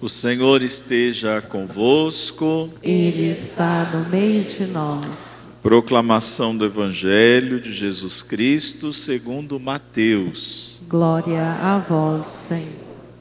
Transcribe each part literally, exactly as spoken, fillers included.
O Senhor esteja convosco. Ele está no meio de nós. Proclamação do Evangelho de Jesus Cristo segundo Mateus. Glória a vós, Senhor.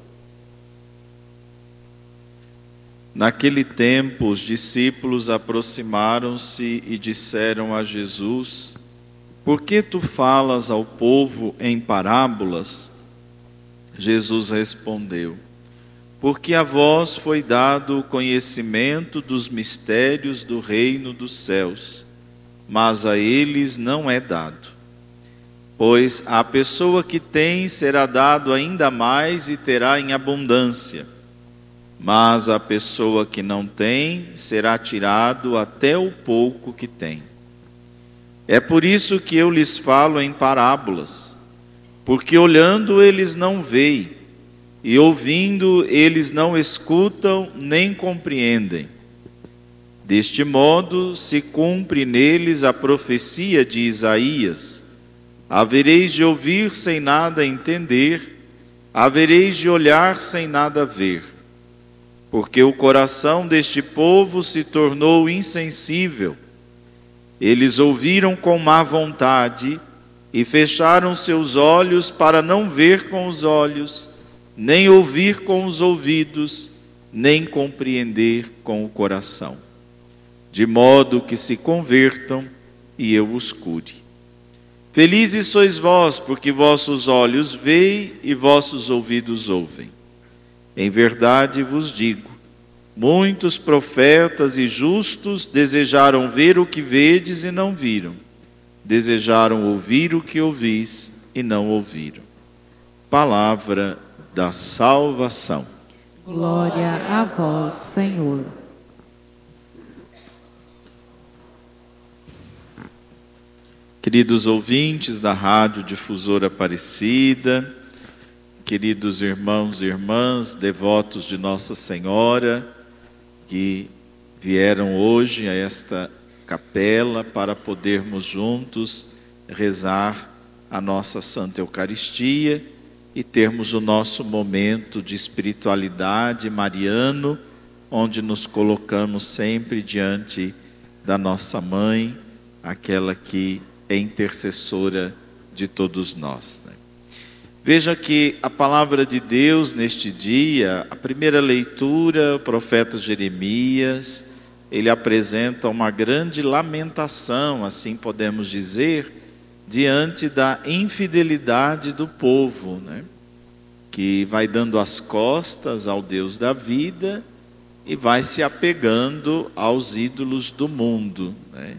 Naquele tempo, os discípulos aproximaram-se e disseram a Jesus: Por que tu falas ao povo em parábolas? Jesus respondeu: Porque a vós foi dado o conhecimento dos mistérios do reino dos céus, mas a eles não é dado. Pois a pessoa que tem será dado ainda mais e terá em abundância, mas a pessoa que não tem será tirado até o pouco que tem. É por isso que eu lhes falo em parábolas, porque olhando eles não veem, e ouvindo eles não escutam nem compreendem. Deste modo se cumpre neles a profecia de Isaías: havereis de ouvir sem nada entender, havereis de olhar sem nada ver. Porque o coração deste povo se tornou insensível. Eles ouviram com má vontade e fecharam seus olhos para não ver com os olhos, nem ouvir com os ouvidos, nem compreender com o coração, de modo que se convertam e eu os cure. Felizes sois vós, porque vossos olhos veem e vossos ouvidos ouvem. Em verdade vos digo, muitos profetas e justos desejaram ver o que vedes e não viram, desejaram ouvir o que ouvis e não ouviram. Palavra da salvação. Glória a vós, Senhor. Queridos ouvintes da Rádio Difusora Aparecida, queridos irmãos e irmãs, devotos de Nossa Senhora, que vieram hoje a esta capela para podermos juntos rezar a nossa Santa Eucaristia e termos o nosso momento de espiritualidade mariano, onde nos colocamos sempre diante da nossa mãe, aquela que é intercessora de todos nós, né? Veja que a palavra de Deus neste dia, a primeira leitura, o profeta Jeremias, ele apresenta uma grande lamentação, assim podemos dizer, diante da infidelidade do povo, né? Que vai dando as costas ao Deus da vida e vai se apegando aos ídolos do mundo, né?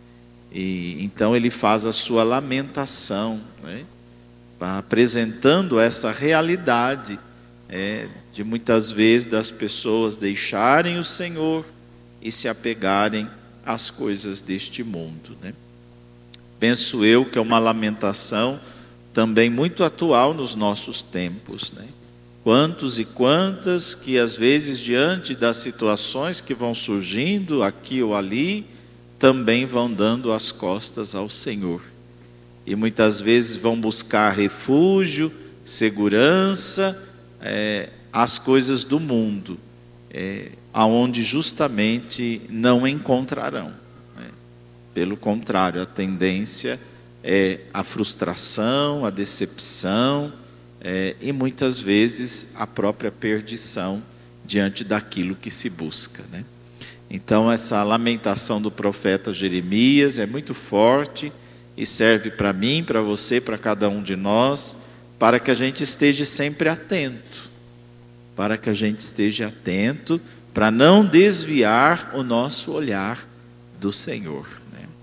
E então ele faz a sua lamentação, né? Apresentando essa realidade é, de muitas vezes das pessoas deixarem o Senhor e se apegarem às coisas deste mundo, né? Penso eu que é uma lamentação também muito atual nos nossos tempos, né? Quantos e quantas que às vezes diante das situações que vão surgindo aqui ou ali, também vão dando as costas ao Senhor. E muitas vezes vão buscar refúgio, segurança, é, as coisas do mundo, é, aonde justamente não encontrarão. Pelo contrário, a tendência é a frustração, a decepção é, e muitas vezes a própria perdição diante daquilo que se busca, né? Então essa lamentação do profeta Jeremias é muito forte e serve para mim, para você, para cada um de nós, para que a gente esteja sempre atento, para que a gente esteja atento, para não desviar o nosso olhar do Senhor.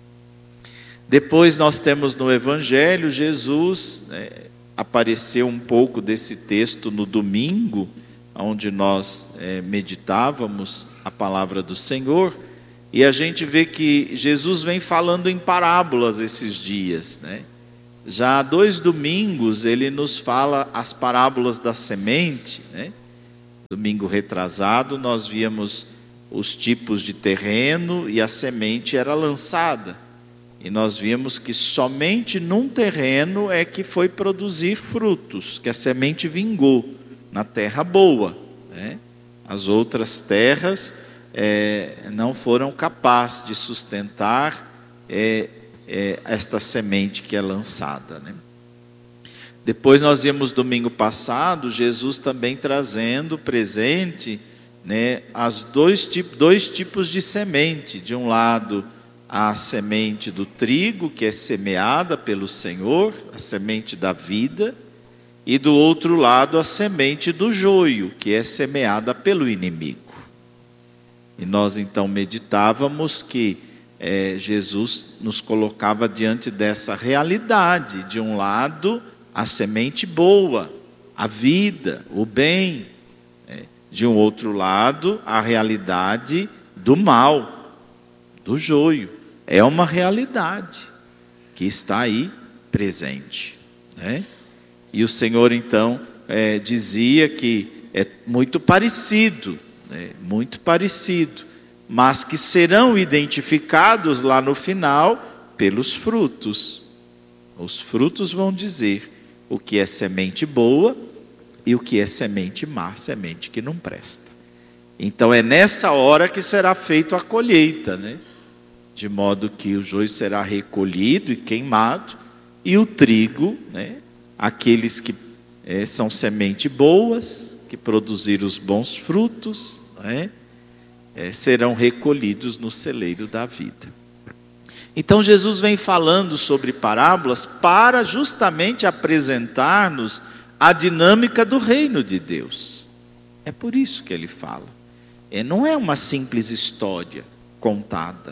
Depois nós temos no Evangelho, Jesus né, apareceu um pouco desse texto no domingo, onde nós é, meditávamos a palavra do Senhor, e a gente vê que Jesus vem falando em parábolas esses dias, né? Já há dois domingos ele nos fala as parábolas da semente, né? Domingo retrasado nós víamos os tipos de terreno e a semente era lançada. E nós vimos que somente num terreno é que foi produzir frutos, que a semente vingou na terra boa, né? As outras terras é, não foram capazes de sustentar é, é, esta semente que é lançada, né? Depois nós vimos domingo passado, Jesus também trazendo presente, né, as dois, tip, dois tipos de semente. De um lado, a semente do trigo, que é semeada pelo Senhor, a semente da vida, e do outro lado, a semente do joio, que é semeada pelo inimigo. E nós então meditávamos que é, Jesus nos colocava diante dessa realidade. De um lado, a semente boa, a vida, o bem. De um outro lado, a realidade do mal, do joio. É uma realidade que está aí presente, né? E o Senhor então é, dizia que é muito parecido, né? Muito parecido, mas que serão identificados lá no final pelos frutos. Os frutos vão dizer o que é semente boa e o que é semente má, semente que não presta. Então é nessa hora que será feita a colheita, né? De modo que o joio será recolhido e queimado, e o trigo, né, aqueles que é, são semente boas, que produziram os bons frutos, né, é, serão recolhidos no celeiro da vida. Então Jesus vem falando sobre parábolas para justamente apresentar-nos a dinâmica do reino de Deus. É por isso que ele fala. É, não é uma simples história contada,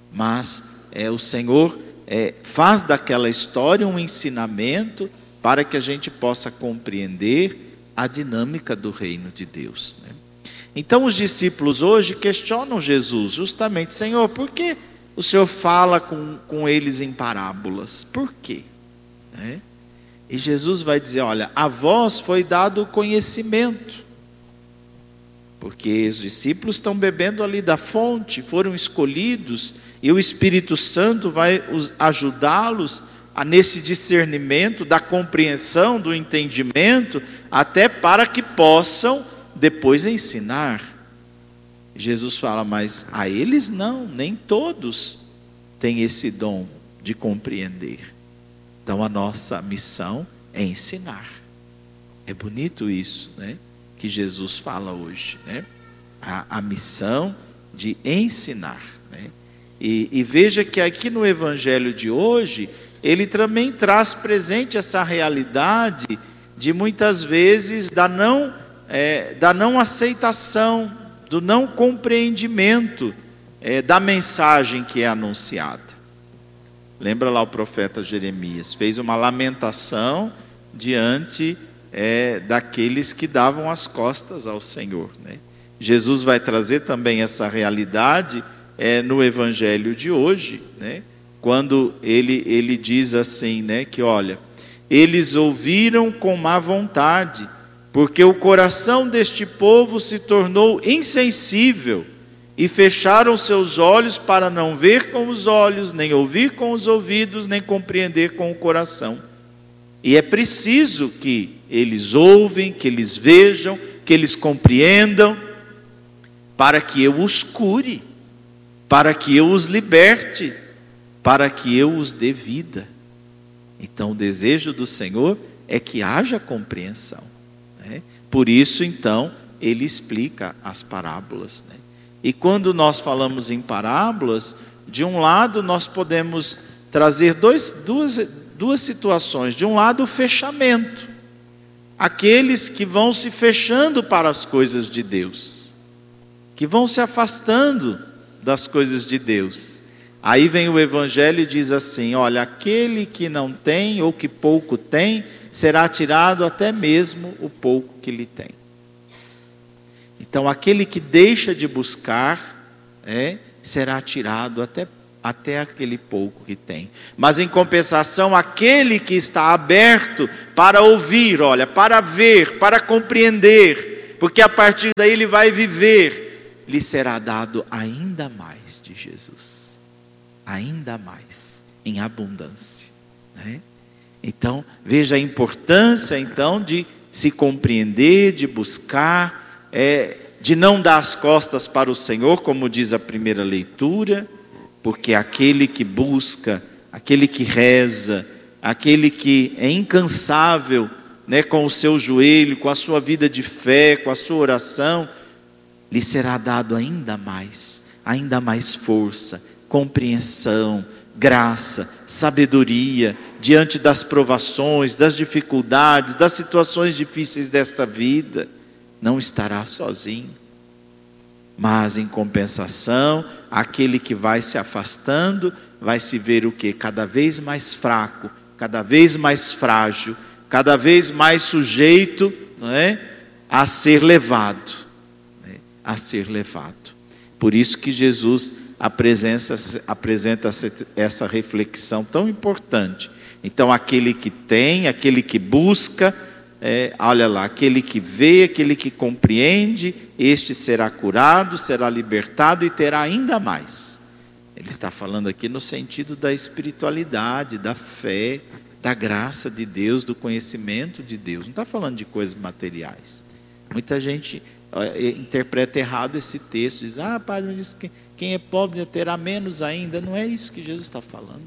mas é, o Senhor é, faz daquela história um ensinamento para que a gente possa compreender a dinâmica do reino de Deus, né? Então os discípulos hoje questionam Jesus justamente: Senhor, por que o Senhor fala com, com eles em parábolas? Por quê? Né? E Jesus vai dizer: olha, a vós foi dado o conhecimento, porque os discípulos estão bebendo ali da fonte, foram escolhidos, e o Espírito Santo vai ajudá-los a nesse discernimento, da compreensão, do entendimento, até para que possam depois ensinar. Jesus fala: mas a eles não, nem todos têm esse dom de compreender. Então a nossa missão é ensinar. É bonito isso, né, que Jesus fala hoje, né? A, a missão de ensinar, né? E, e veja que aqui no Evangelho de hoje, ele também traz presente essa realidade de muitas vezes da não, é, da não aceitação, do não compreendimento é, da mensagem que é anunciada. Lembra lá o profeta Jeremias, fez uma lamentação diante é, daqueles que davam as costas ao Senhor, né? Jesus vai trazer também essa realidade é, no Evangelho de hoje, né? Quando ele, ele diz assim, né, que olha, eles ouviram com má vontade, porque o coração deste povo se tornou insensível, e fecharam seus olhos para não ver com os olhos, nem ouvir com os ouvidos, nem compreender com o coração. E é preciso que eles ouvem, que eles vejam, que eles compreendam, para que eu os cure, para que eu os liberte, para que eu os dê vida. Então o desejo do Senhor é que haja compreensão, né? Por isso então ele explica as parábolas, né? E quando nós falamos em parábolas, de um lado nós podemos trazer dois, duas, duas situações. De um lado, o fechamento. Aqueles que vão se fechando para as coisas de Deus, que vão se afastando das coisas de Deus. Aí vem o Evangelho e diz assim: olha, aquele que não tem ou que pouco tem, será tirado até mesmo o pouco que lhe tem. Então aquele que deixa de buscar é, será tirado até, até aquele pouco que tem. Mas em compensação, aquele que está aberto para ouvir, olha, para ver, para compreender, porque a partir daí ele vai viver, lhe será dado ainda mais de Jesus, ainda mais, em abundância, né? Então veja a importância então de se compreender, de buscar, É, de não dar as costas para o Senhor, como diz a primeira leitura, porque aquele que busca, aquele que reza, aquele que é incansável, né, com o seu joelho, com a sua vida de fé, com a sua oração, lhe será dado ainda mais, ainda mais força, compreensão, graça, sabedoria, diante das provações, das dificuldades, das situações difíceis desta vida. Não estará sozinho, mas em compensação, aquele que vai se afastando, vai se ver o quê? Cada vez mais fraco, cada vez mais frágil, cada vez mais sujeito, não é? A ser levado, né? A ser levado. Por isso que Jesus apresenta, apresenta essa reflexão tão importante. Então aquele que tem, aquele que busca, É, olha lá, aquele que vê, aquele que compreende, este será curado, será libertado e terá ainda mais. Ele está falando aqui no sentido da espiritualidade, da fé, da graça de Deus, do conhecimento de Deus. Não está falando de coisas materiais. Muita gente é, interpreta errado esse texto, diz, ah, padre, mas diz que quem é pobre terá menos ainda. Não é isso que Jesus está falando.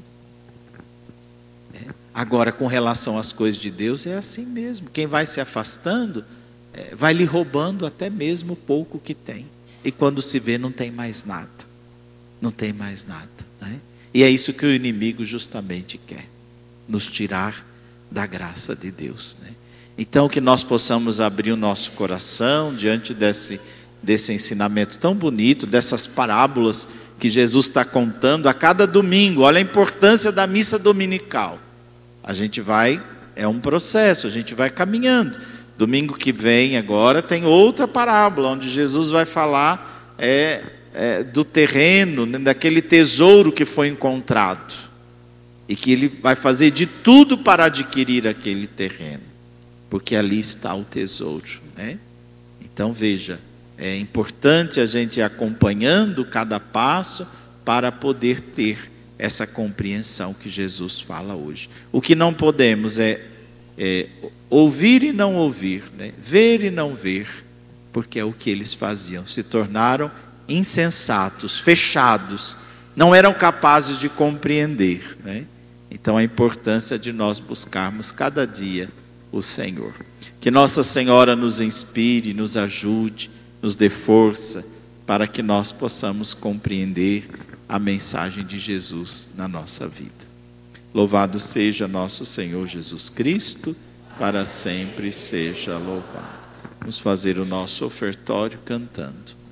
Agora, com relação às coisas de Deus, é assim mesmo. Quem vai se afastando, é, vai lhe roubando até mesmo o pouco que tem. E quando se vê, não tem mais nada. Não tem mais nada, né? E é isso que o inimigo justamente quer. Nos tirar da graça de Deus, né? Então, que nós possamos abrir o nosso coração diante desse, desse ensinamento tão bonito, dessas parábolas que Jesus está contando a cada domingo. Olha a importância da missa dominical. A gente vai, é um processo, a gente vai caminhando. Domingo que vem agora tem outra parábola, onde Jesus vai falar é, é, do terreno, né, daquele tesouro que foi encontrado. E que ele vai fazer de tudo para adquirir aquele terreno. Porque ali está o tesouro, né? Então veja, é importante a gente ir acompanhando cada passo para poder ter essa compreensão que Jesus fala hoje. O que não podemos é, é ouvir e não ouvir, né? Ver e não ver, porque é o que eles faziam. Se tornaram insensatos, fechados, não eram capazes de compreender, né? Então a importância de nós buscarmos cada dia o Senhor. Que Nossa Senhora nos inspire, nos ajude, nos dê força, para que nós possamos compreender a mensagem de Jesus na nossa vida. Louvado seja nosso Senhor Jesus Cristo, para sempre seja louvado. Vamos fazer o nosso ofertório cantando.